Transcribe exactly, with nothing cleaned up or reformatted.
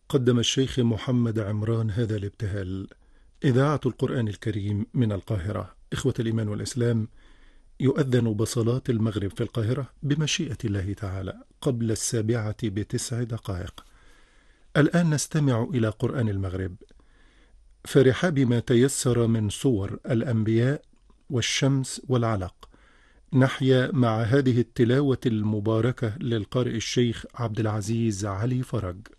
قدم الشيخ محمد عمران هذا الابتهال. إذاعة القرآن الكريم من القاهرة. إخوة الإيمان والإسلام، يؤذن بصلاة المغرب في القاهرة بمشيئة الله تعالى قبل السابعة بتسع دقائق. الآن نستمع إلى قرآن المغرب فرحاب ما تيسر من صور الأنبياء والشمس والعلق. نحيا مع هذه التلاوة المباركة للقارئ الشيخ عبد العزيز علي فرج.